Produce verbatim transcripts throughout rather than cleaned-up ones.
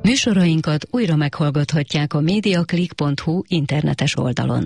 Műsorainkat újra meghallgathatják a mediaclick pont hu internetes oldalon.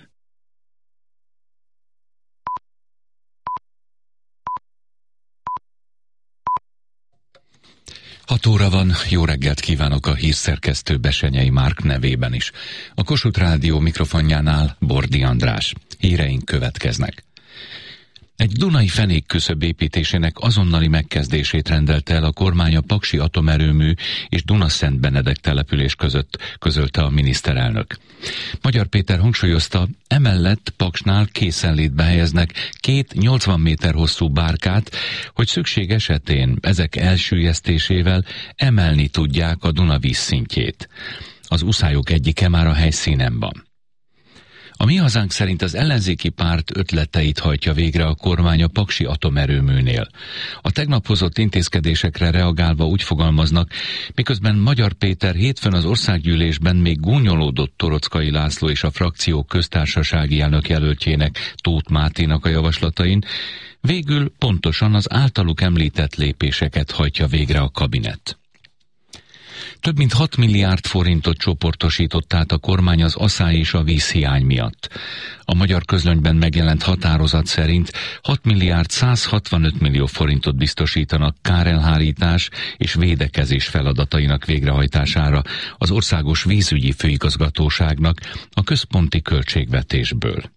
Hat óra van, jó reggelt kívánok a hírszerkesztő Besenyei Márk nevében is. A Kossuth Rádió mikrofonjánál Bordi András. Híreink következnek. Egy dunai fenékküszöb építésének azonnali megkezdését rendelte el a kormány a paksi atomerőmű és Dunaszent Benedek település között, közölte a miniszterelnök. Magyar Péter hangsúlyozta, emellett Paksnál készenlétbe helyeznek két nyolcvan méter hosszú bárkát, hogy szükség esetén ezek elsüllyesztésével emelni tudják a Duna vízszintjét. Az uszályok egyike már a helyszínen van. A Mi Hazánk szerint az ellenzéki párt ötleteit hajtja végre a kormány a paksi atomerőműnél. A tegnap hozott intézkedésekre reagálva úgy fogalmaznak, miközben Magyar Péter hétfőn az országgyűlésben még gúnyolódott Torockai László és a frakció köztársasági elnök jelöltjének, Tóth Máténak a javaslatain, végül pontosan az általuk említett lépéseket hajtja végre a kabinet. Több mint hat milliárd forintot csoportosított át a kormány az aszály és a vízhiány miatt. A Magyar Közlönyben megjelent határozat szerint hat milliárd száz hatvanöt millió forintot biztosítanak kárelhárítás és védekezés feladatainak végrehajtására az Országos Vízügyi Főigazgatóságnak a központi költségvetésből.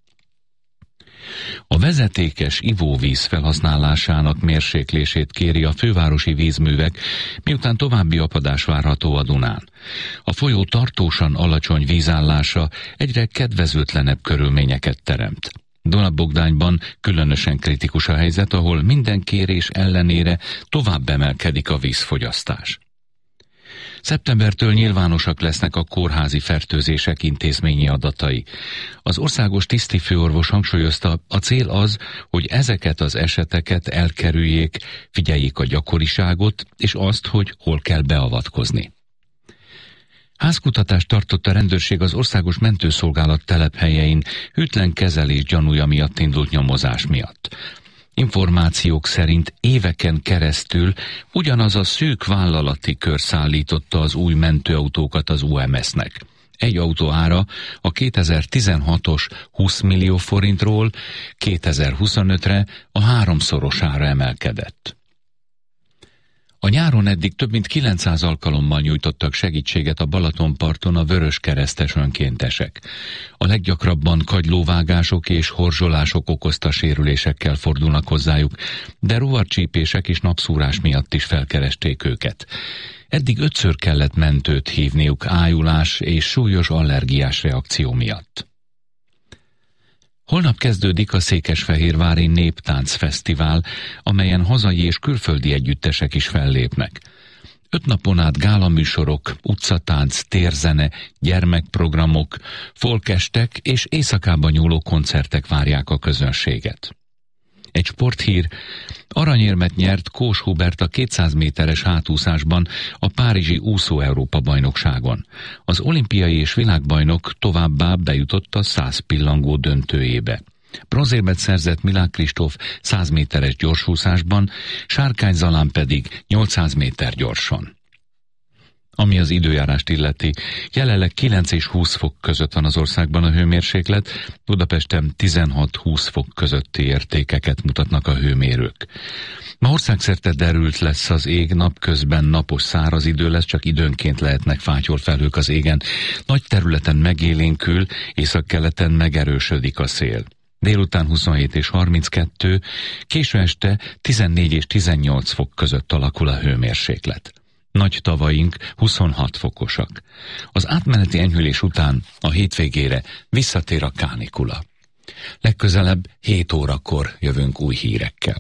A vezetékes ivóvíz felhasználásának mérséklését kéri a fővárosi vízművek, miután további apadás várható a Dunán. A folyó tartósan alacsony vízállása egyre kedvezőtlenebb körülményeket teremt. Dunabogdányban különösen kritikus a helyzet, ahol minden kérés ellenére tovább emelkedik a vízfogyasztás. Szeptembertől nyilvánosak lesznek a kórházi fertőzések intézményi adatai. Az országos tisztifőorvos hangsúlyozta, a cél az, hogy ezeket az eseteket elkerüljék, figyeljék a gyakoriságot, és azt, hogy hol kell beavatkozni. Házkutatást tartott a rendőrség az Országos Mentőszolgálat telephelyein hűtlen kezelés gyanúja miatt indult nyomozás miatt. Információk szerint éveken keresztül ugyanaz a szűk vállalati kör szállította az új mentőautókat az u em es-nek. Egy autó ára a kétezer-tizenhatos húsz millió forintról kétezer-huszonötre a háromszorosára emelkedett. A nyáron eddig több mint kilencszáz alkalommal nyújtottak segítséget a Balatonparton a vöröskeresztes önkéntesek. A leggyakrabban kagylóvágások és horzsolások okozta sérülésekkel fordulnak hozzájuk, de rovarcsípések és napszúrás miatt is felkeresték őket. Eddig ötször kellett mentőt hívniuk ájulás és súlyos allergiás reakció miatt. Holnap kezdődik a Székesfehérvári Néptánc Fesztivál, amelyen hazai és külföldi együttesek is fellépnek. Öt napon át gálaműsorok, utcatánc, térzene, gyermekprogramok, folkestek és éjszakába nyúló koncertek várják a közönséget. Egy sporthír: aranyérmet nyert Kós Hubert a kétszáz méteres hátúszásban a párizsi úszó-Európa-bajnokságon. Az olimpiai és világbajnok továbbá bejutott a száz pillangó döntőjébe. Bronzérmet szerzett Milák Kristóf száz méteres gyorsúszásban, Sárkány Zalán pedig nyolcszáz méter gyorson. Ami az időjárást illeti, jelenleg kilenc és húsz fok között van az országban a hőmérséklet, Budapesten tizenhat-húsz fok közötti értékeket mutatnak a hőmérők. Ma országszerte derült lesz az ég, napközben napos száraz idő lesz, csak időnként lehetnek fátyorfelhők az égen. Nagy területen megélénkül, északkeleten megerősödik a szél. Délután huszonhét és harminckettő, késő este tizennégy és tizennyolc fok között alakul a hőmérséklet. Nagy tavaink huszonhat fokosak. Az átmeneti enyhülés után a hétvégére visszatér a kánikula. Legközelebb hét órakor jövünk új hírekkel.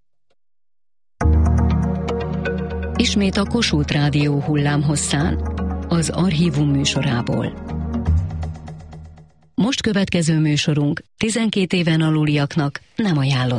Ismét a Kossuth Rádió hullámhosszán, az Archívum műsorából. Most következő műsorunk tizenkét éven aluliaknak nem ajánlott